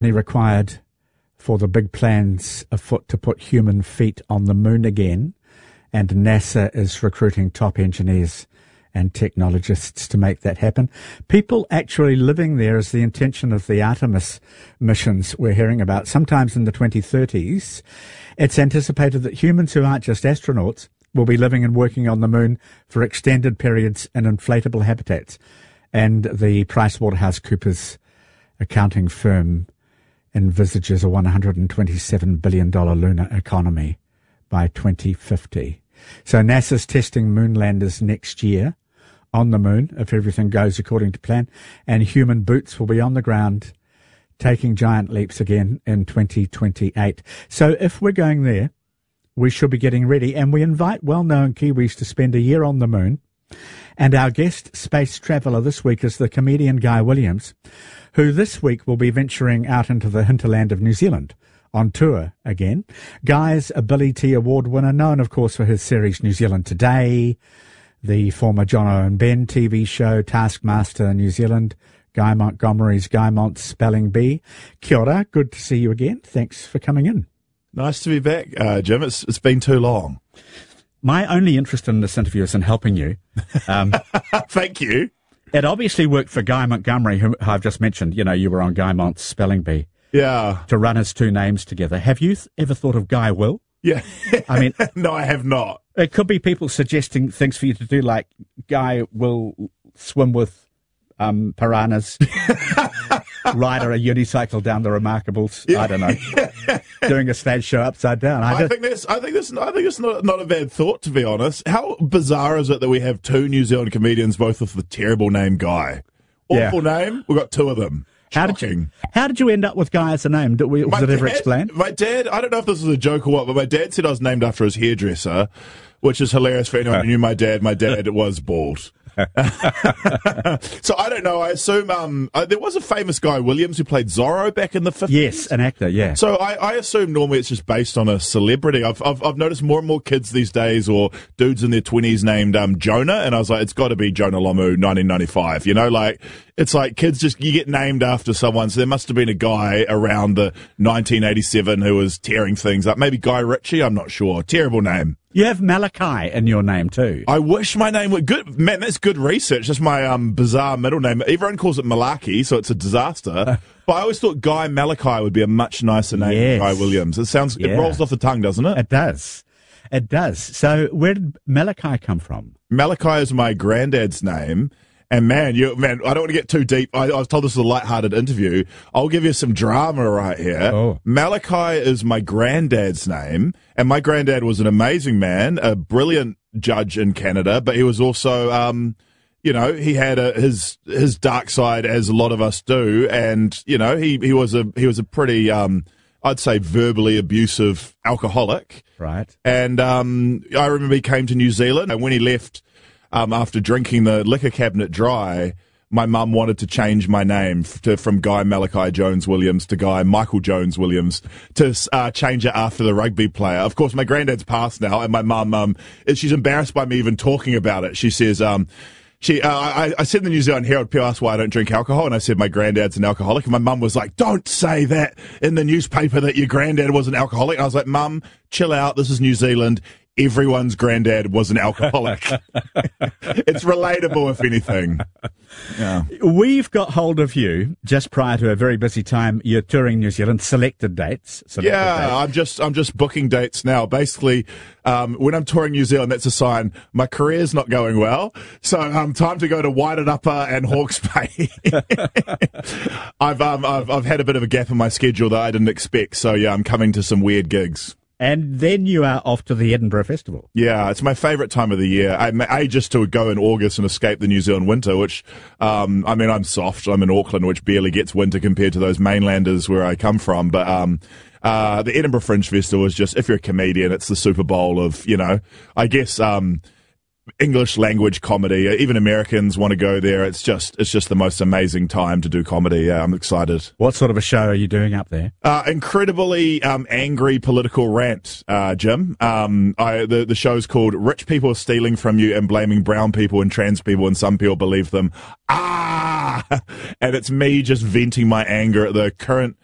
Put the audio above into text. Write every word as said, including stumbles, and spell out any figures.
required for the big plans afoot to put human feet on the moon again, and NASA is recruiting top engineers and technologists to make that happen. People actually living there is the intention of the Artemis missions we're hearing about. Sometimes in the twenty thirties, it's anticipated that humans who aren't just astronauts will be living and working on the moon for extended periods in inflatable habitats. And the PricewaterhouseCoopers accounting firm envisages a one hundred twenty-seven billion dollars lunar economy by twenty fifty. So NASA's testing moon landers next year on the moon, if everything goes according to plan, and human boots will be on the ground taking giant leaps again in twenty twenty-eight. So if we're going there, we should be getting ready, and we invite well-known Kiwis to spend a year on the moon. And our guest space traveller this week is the comedian Guy Williams, who this week will be venturing out into the hinterland of New Zealand on tour again. Guy's a Billy T Award winner, known, of course, for his series New Zealand Today, the former Jono and Ben T V show Taskmaster New Zealand, Guy Montgomery's Guy Mont Spelling Bee. Kia ora, good to see you again. Thanks for coming in. Nice to be back, uh, Jim. It's It's been too long. My only interest in this interview is in helping you. Um, Thank you. It obviously worked for Guy Montgomery, who I've just mentioned. You know, you were on Guy Mont's Spelling Bee. Yeah. To run his two names together. Have you th- ever thought of Guy Will? Yeah. I mean, no, I have not. It could be people suggesting things for you to do, like Guy will swim with um, piranhas, ride a unicycle down the Remarkables. Yeah. I don't know. Doing a stage show upside down. I, I think that's. I think that's. I think it's not not a bad thought, to be honest. How bizarre is it that we have two New Zealand comedians, both with the terrible name Guy? Awful yeah. name. We've got two of them. How did you? How did you end up with Guy as a name? Did we, was my it ever dad, explained? My dad. I don't know if this is a joke or what, but my dad said I was named after his hairdresser, which is hilarious for anyone who knew my dad. My dad was bald. So I don't know. I assume um, uh, there was a famous Guy Williams who played Zorro back in the fifties. Yes, an actor. Yeah. So I, I assume normally it's just based on a celebrity. I've, I've I've noticed more and more kids these days, or dudes in their twenties named um, Jonah, and I was like, it's got to be Jonah Lomu, nineteen ninety-five. You know, like it's like kids just you get named after someone. So there must have been a guy around the nineteen eighty-seven who was tearing things up. Maybe Guy Ritchie. I'm not sure. Terrible name. You have Malachi in your name too. I wish my name were good. Man, that's good research. That's my um, bizarre middle name. Everyone calls it Malaki, so it's a disaster. But I always thought Guy Malachi would be a much nicer name yes. than Guy Williams. It sounds, yeah. it rolls off the tongue, doesn't it? It does. It does. So where did Malachi come from? Malachi is my granddad's name. And man, you man, I don't want to get too deep. I, I was told this was a lighthearted interview. I'll give you some drama right here. Oh. Malachi is my granddad's name, and my granddad was an amazing man, a brilliant judge in Canada, but he was also, um, you know, he had a, his his dark side, as a lot of us do, and you know, he he was a he was a pretty, um, I'd say, verbally abusive alcoholic. Right. And um, I remember he came to New Zealand, and when he left. Um, after drinking the liquor cabinet dry, my mum wanted to change my name to, from Guy Malachi Jones Williams to Guy Michael Jones Williams to uh, change it after the rugby player. Of course, my granddad's passed now, and my mum, um, she's embarrassed by me even talking about it. She says, um, she, uh, I, I said in the New Zealand Herald, people asked why I don't drink alcohol, and I said my granddad's an alcoholic, and my mum was like, don't say that in the newspaper that your granddad was an alcoholic. And I was like, Mum, chill out, this is New Zealand. Everyone's granddad was an alcoholic. It's relatable, if anything. Yeah. We've got hold of you just prior to a very busy time. You're touring New Zealand, selected dates. Selected yeah, dates. I'm just I'm just booking dates now. Basically, um, when I'm touring New Zealand, that's a sign my career's not going well. So um, time to go to Wairarapa and Hawke's Bay. I've um I've I've had a bit of a gap in my schedule that I didn't expect. So yeah, I'm coming to some weird gigs. And then you are off to the Edinburgh Festival. Yeah, it's my favourite time of the year. I, I just to go in August and escape the New Zealand winter, which, um, I mean, I'm soft. I'm in Auckland, which barely gets winter compared to those mainlanders where I come from. But um, uh, the Edinburgh Fringe Festival is just, if you're a comedian, it's the Super Bowl of, you know, I guess um, English language comedy. Even Americans want to go there. It's just it's just the most amazing time to do comedy. Yeah, I'm excited. What sort of a show are you doing up there? Uh, incredibly um, angry political rant, uh, Jim. Um, I, the, the show's called Rich People Stealing From You and Blaming Brown People and Trans People, and some people believe them. Ah! And it's me just venting my anger at the current